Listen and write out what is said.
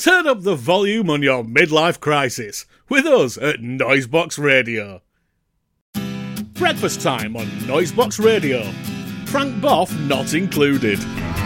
Turn up the volume on your midlife crisis with us at Noisebox Radio. Breakfast time on Noisebox Radio. Frank Boff not included.